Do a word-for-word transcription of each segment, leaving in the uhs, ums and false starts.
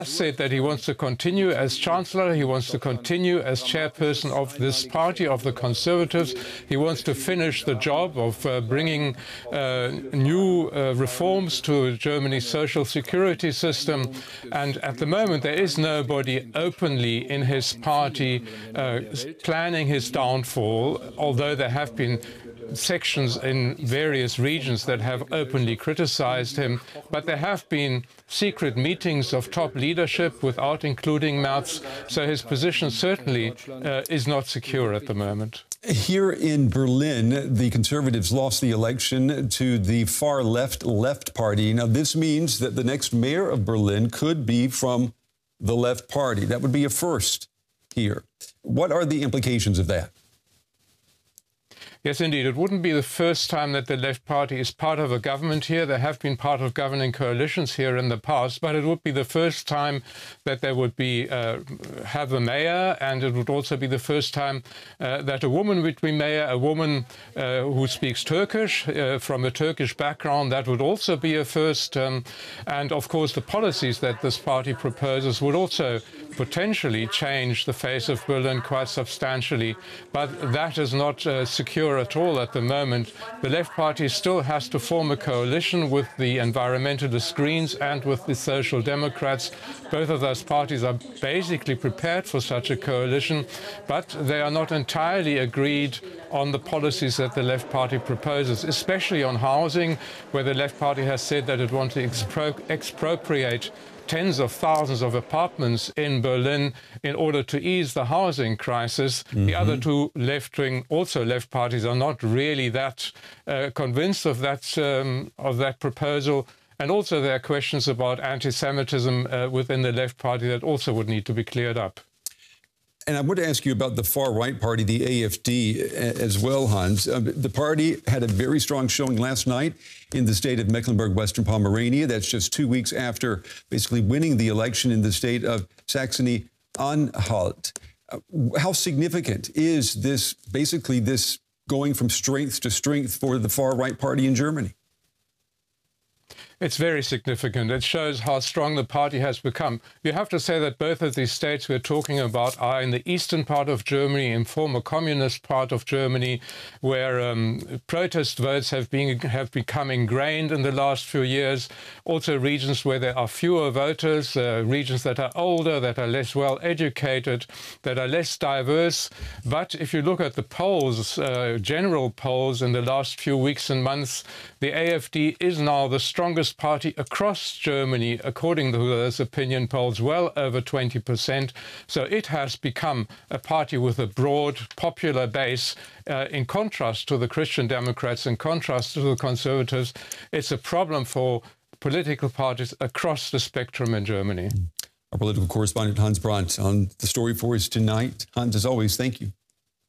said that he wants to continue as Chancellor, he wants to continue as chairperson of this party, of the Conservatives. He wants to finish the job of uh, bringing uh, new uh, reforms to Germany's social security system. And at the moment, there is nobody openly in his party uh, planning his downfall, although there have been sections in various regions that have openly criticized him, but there have been secret meetings of top leadership without including Merz, so his position certainly uh, is not secure at the moment. Here in Berlin, the Conservatives lost the election to the far left Left Party. Now, this means that the next mayor of Berlin could be from the Left Party. That would be a first here. What are the implications of that? Yes, indeed. It wouldn't be the first time that the Left Party is part of a government here. There have been part of governing coalitions here in the past, but it would be the first time that there would be uh, have a mayor, and it would also be the first time uh, that a woman would be mayor, a woman uh, who speaks Turkish, uh, from a Turkish background. That would also be a first. Um, and, of course, the policies that this party proposes would also potentially change the face of Berlin quite substantially. But that is not uh, secure at all at the moment. The Left Party still has to form a coalition with the environmentalist Greens and with the Social Democrats. Both of those parties are basically prepared for such a coalition, but they are not entirely agreed on the policies that the Left Party proposes, especially on housing, where the Left Party has said that it wants to expro expropriate tens of thousands of apartments in Berlin in order to ease the housing crisis. Mm-hmm. The other two left-wing, also left parties, are not really that uh, convinced of that, um, of that proposal. And also there are questions about anti-Semitism uh, within the Left Party that also would need to be cleared up. And I want to ask you about the far-right party, the A F D, as well, Hans. Uh, the party had a very strong showing last night in the state of Mecklenburg-Western Pomerania. That's just two weeks after basically winning the election in the state of Saxony-Anhalt. Uh, how significant is this, basically this going from strength to strength for the far-right party in Germany? It's very significant. It shows how strong the party has become. You have to say that both of these states we're talking about are in the eastern part of Germany, in former communist part of Germany, where um, protest votes have been have become ingrained in the last few years. Also regions where there are fewer voters, uh, regions that are older, that are less well educated, that are less diverse. But if you look at the polls, uh, general polls in the last few weeks and months, the A F D is now the strongest party across Germany, according to those opinion polls, well over twenty percent. So it has become a party with a broad popular base, uh, in contrast to the Christian Democrats, in contrast to the Conservatives. It's a problem for political parties across the spectrum in Germany. Our political correspondent Hans Brandt on the story for us tonight. Hans, as always, thank you.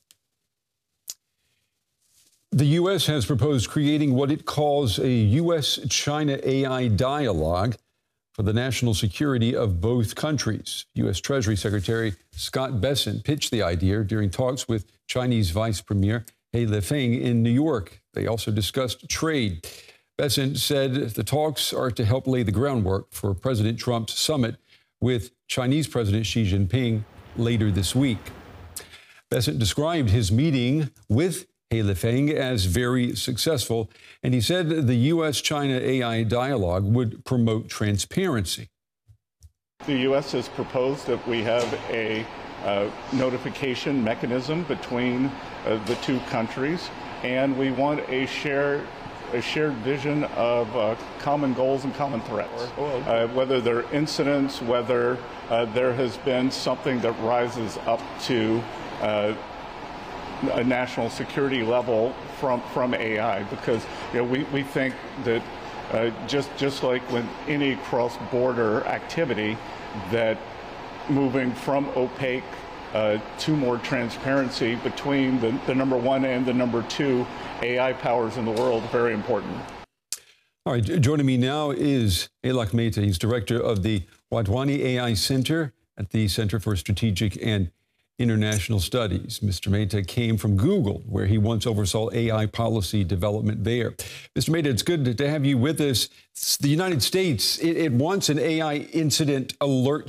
The U S has proposed creating what it calls a U S China A I dialogue for the national security of both countries. U S Treasury Secretary Scott Bessent pitched the idea during talks with Chinese Vice Premier He Lifeng in New York. They also discussed trade. Bessent said the talks are to help lay the groundwork for President Trump's summit with Chinese President Xi Jinping later this week. Bessent described his meeting with He Lifeng as very successful, and he said the U S China A I dialogue would promote transparency. The U S has proposed that we have a uh, notification mechanism between uh, the two countries, and we want a shared a shared vision of uh, common goals and common threats. Uh, whether there are incidents, whether uh, there has been something that rises up to uh, a national security level from from A I, because you know we, we think that uh, just just like with any cross-border activity, that moving from opaque uh, to more transparency between the, the number one and the number two A I powers in the world, very important. All right, joining me now is Alok Mehta. He's director of the Wadhwani A I Center at the Center for Strategic and International Studies. Mister Mehta came from Google, where he once oversaw A I policy development there. Mister Mehta, it's good to have you with us. The United States, it, it wants an A I incident alert